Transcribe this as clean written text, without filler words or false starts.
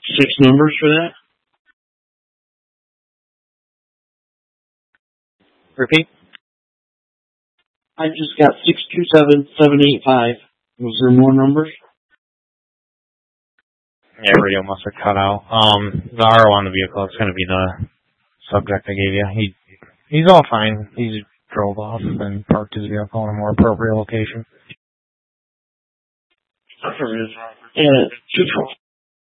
6 numbers for that? Repeat. I just got 627785. Was there more numbers? Yeah, radio must have cut out. The RO on the vehicle is going to be the subject I gave you. He's all fine. He drove off and parked his vehicle in a more appropriate location. Yeah, 2